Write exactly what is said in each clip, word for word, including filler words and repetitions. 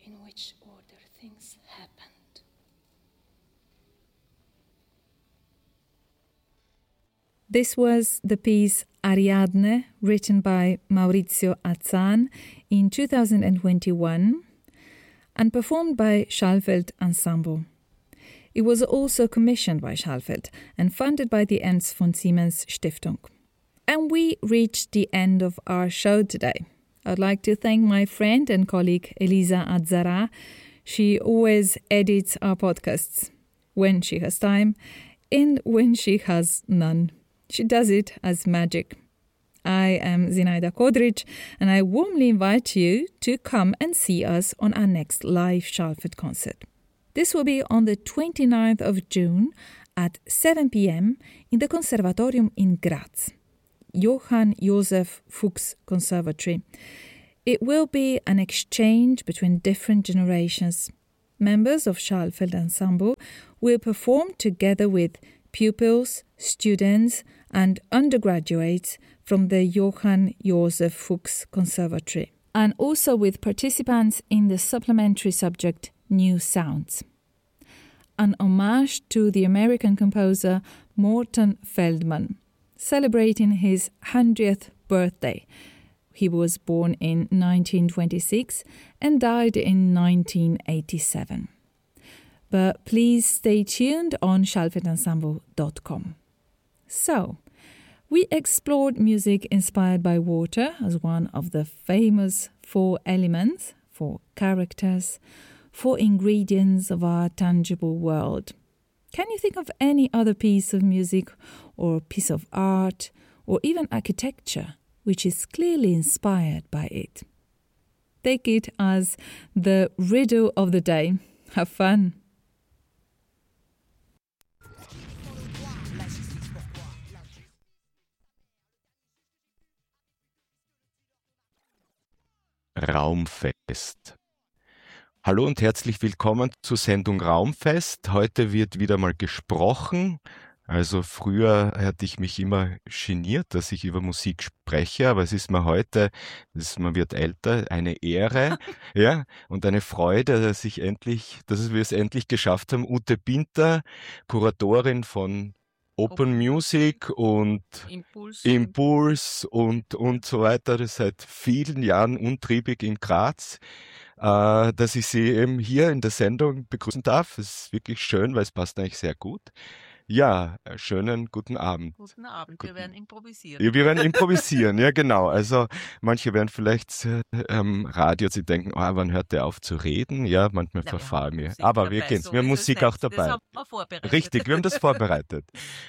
in which order things happened. This was the piece Ariadne, written by Maurizio Azzan in two thousand twenty-one and performed by Schallfeld Ensemble. It was also commissioned by Schallfeld and funded by the Ernst von Siemens Stiftung. And we reached the end of our show today. I'd like to thank my friend and colleague Elisa Azzara. She always edits our podcasts when she has time and when she has none. She does it as magic. I am Zinaida Kodric, and I warmly invite you to come and see us on our next live Schallfeld concert. This will be on the twenty-ninth of June at seven p.m. in the Conservatorium in Graz, Johann Joseph Fuchs Conservatory. It will be an exchange between different generations. Members of Schallfeld Ensemble will perform together with pupils, students and undergraduates from the Johann Joseph Fuchs Conservatory, and also with participants in the supplementary subject New Sounds. An homage to the American composer Morton Feldman, celebrating his hundredth birthday. He was born in nineteen twenty-six and died in nineteen eighty-seven. But please stay tuned on schallfeld ensemble dot com. So, we explored music inspired by water as one of the famous four elements, four characters, four ingredients of our tangible world. Can you think of any other piece of music or piece of art or even architecture which is clearly inspired by it? Take it as the riddle of the day. Have fun! Raumfest. Hallo und herzlich willkommen zur Sendung Raumfest. Heute wird wieder mal gesprochen. Also früher hatte ich mich immer geniert, dass ich über Musik spreche, aber es ist mir heute, das, man wird älter, eine Ehre, ja, und eine Freude, dass ich endlich, dass wir es endlich geschafft haben. Ute Binter, Kuratorin von Open Music und Impuls, Impuls und, und so weiter, seit vielen Jahren untriebig in Graz, äh, dass ich Sie eben hier in der Sendung begrüßen darf. Es ist wirklich schön, weil es passt eigentlich sehr gut. Ja, schönen guten Abend. Guten Abend, Guten. wir werden improvisieren. Ja, wir werden improvisieren, ja genau. Also manche werden vielleicht am äh, Radio sie denken, oh, wann hört der auf zu reden? Ja, manchmal Na, verfahren wir. Musik Aber dabei, wir gehen, so wir haben ist es Musik nicht. auch dabei. Das haben wir vorbereitet. Richtig, wir haben das vorbereitet.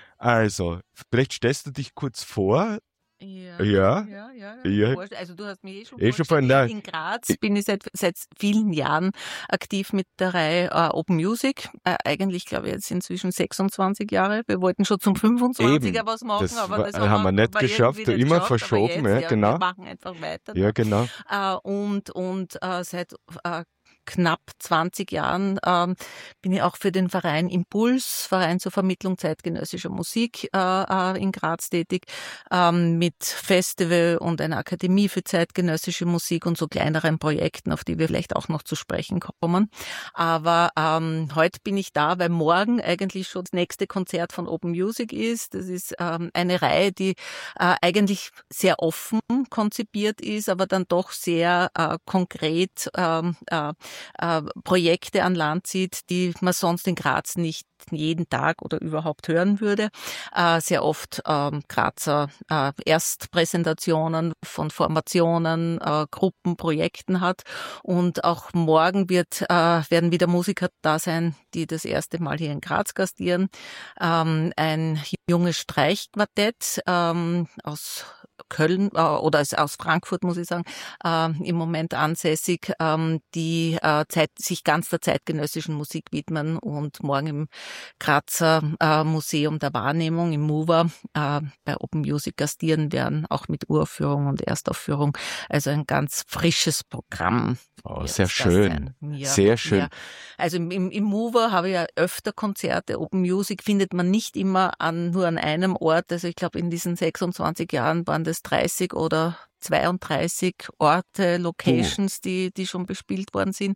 Also, vielleicht stellst du dich kurz vor. Ja, Ja. ja, ja. Ja. Also du hast mich eh schon Eh schon vorgestellt. vorhin, In Graz bin ich seit, seit vielen Jahren aktiv mit der Reihe äh, Open Music. Äh, eigentlich glaube ich jetzt inzwischen sechsundzwanzig Jahre. Wir wollten schon zum fünfundzwanziger Eben, was machen, das aber war- das haben wir nicht war geschafft, irgendwie nicht immer geschafft, verschoben, aber jetzt, ja, genau. Wir machen einfach weiter. Ja, genau. Äh, und und äh, seit äh, knapp zwanzig Jahren ähm, bin ich auch für den Verein Impuls, Verein zur Vermittlung zeitgenössischer Musik äh, in Graz tätig, ähm, mit Festival und einer Akademie für zeitgenössische Musik und so kleineren Projekten, auf die wir vielleicht auch noch zu sprechen kommen. Aber ähm, heute bin ich da, weil morgen eigentlich schon das nächste Konzert von Open Music ist. Das ist ähm, eine Reihe, die äh, eigentlich sehr offen konzipiert ist, aber dann doch sehr äh, konkret ähm, äh, Äh, Projekte an Land zieht, die man sonst in Graz nicht jeden Tag oder überhaupt hören würde. Äh, sehr oft ähm, Grazer äh, Erstpräsentationen von Formationen, äh, Gruppen, Projekten hat. Und auch morgen wird, äh, werden wieder Musiker da sein, die das erste Mal hier in Graz gastieren. Ähm, ein junges Streichquartett ähm, aus Köln äh, oder aus Frankfurt, muss ich sagen, äh, im Moment ansässig, ähm, die äh, Zeit, sich ganz der zeitgenössischen Musik widmen und morgen im Grazer äh, Museum der Wahrnehmung, im MUVA, äh, bei Open Music gastieren werden, auch mit Uraufführung und Erstaufführung. Also ein ganz frisches Programm. Oh, wird sehr das schön. sein. Ja, Sehr schön. ja. Also im, im, im MUVA habe ich ja öfter Konzerte. Open Music findet man nicht immer an nur an einem Ort. Also ich glaube, in diesen sechsundzwanzig Jahren waren das dreißig oder zweiunddreißig Orte, Locations, die, die schon bespielt worden sind.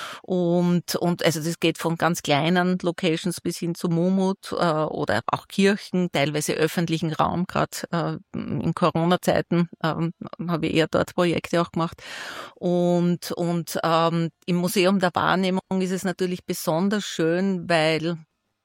Und, und also das geht von ganz kleinen Locations bis hin zu Mumut äh, oder auch Kirchen, teilweise öffentlichen Raum. Gerade äh, in Corona-Zeiten ähm, habe ich eher dort Projekte auch gemacht. Und, und ähm, im Museum der Wahrnehmung ist es natürlich besonders schön, weil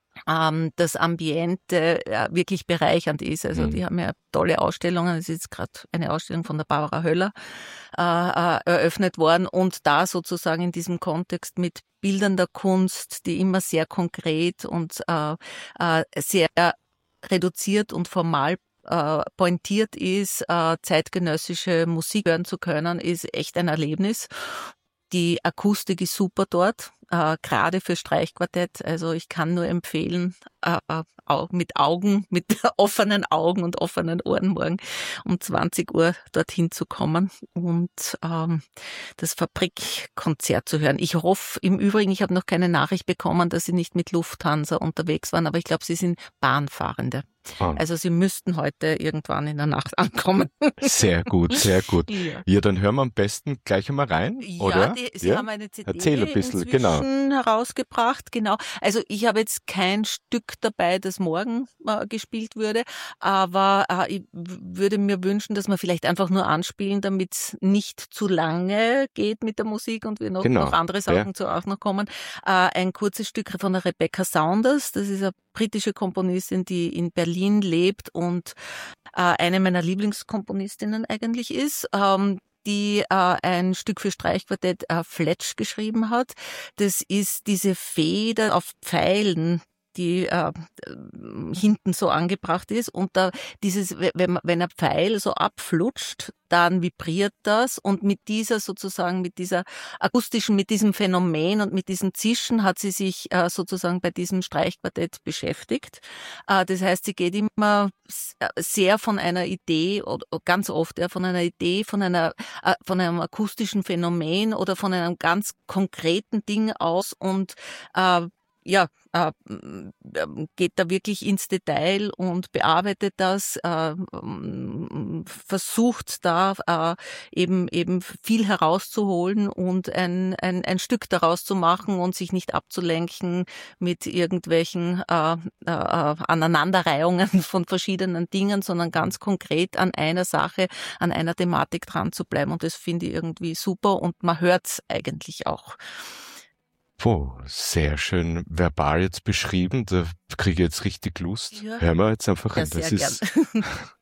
ähm, das Ambiente ja, wirklich bereichernd ist. Also mhm. die haben ja tolle Ausstellungen. Es ist jetzt gerade eine Ausstellung von der Barbara Höller äh, äh, eröffnet worden und da sozusagen in diesem Kontext mit Bildern der Kunst, die immer sehr konkret und äh, äh, sehr reduziert und formal äh, pointiert ist, äh, zeitgenössische Musik hören zu können, ist echt ein Erlebnis. Die Akustik ist super dort, äh, gerade für Streichquartett. Also ich kann nur empfehlen, äh, auch mit Augen, mit offenen Augen und offenen Ohren morgen um zwanzig Uhr dorthin zu kommen und ähm, das Fabrikkonzert zu hören. Ich hoffe im Übrigen, ich habe noch keine Nachricht bekommen, dass Sie nicht mit Lufthansa unterwegs waren, aber ich glaube, Sie sind Bahnfahrende. Ah. Also Sie müssten heute irgendwann in der Nacht ankommen. Sehr gut, sehr gut. Ja, ja dann hören wir am besten gleich einmal rein, ja, oder? Die, Sie ja, haben eine C D Erzähl ein bisschen, genau. herausgebracht, genau. Also ich habe jetzt kein Stück dabei, das morgen äh, gespielt würde, aber äh, ich würde mir wünschen, dass wir vielleicht einfach nur anspielen, damit es nicht zu lange geht mit der Musik und wir noch, genau. noch andere Sachen ja. zu auch noch kommen. Äh, ein kurzes Stück von der Rebecca Saunders, das ist eine britische Komponistin, die in Berlin lebt und äh, eine meiner Lieblingskomponistinnen eigentlich ist. Ähm, die äh, ein Stück für Streichquartett äh, Fletch geschrieben hat. Das ist diese Feder auf Pfeilen, die äh, hinten so angebracht ist und da dieses, wenn, wenn ein Pfeil so abflutscht, dann vibriert das und mit dieser sozusagen, mit dieser akustischen, mit diesem Phänomen und mit diesem Zischen hat sie sich äh, sozusagen bei diesem Streichquartett beschäftigt. Äh, das heißt, sie geht immer sehr von einer Idee oder ganz oft ja, von einer Idee, von einer, äh, von einem akustischen Phänomen oder von einem ganz konkreten Ding aus und äh, ja, äh, geht da wirklich ins Detail und bearbeitet das, äh, versucht da äh, eben eben viel herauszuholen und ein, ein, ein Stück daraus zu machen und sich nicht abzulenken mit irgendwelchen äh, äh, Aneinanderreihungen von verschiedenen Dingen, sondern ganz konkret an einer Sache, an einer Thematik dran zu bleiben. Und das finde ich irgendwie super und man hört es eigentlich auch. Oh, sehr schön verbal jetzt beschrieben. Da kriege ich jetzt richtig Lust. Ja. Hören wir jetzt einfach ja, rein. Das sehr ist gern.